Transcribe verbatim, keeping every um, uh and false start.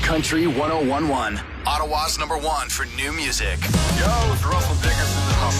Country one oh one one. Ottawa's number one for new music. Yo, it's Russell Dickinson in the house.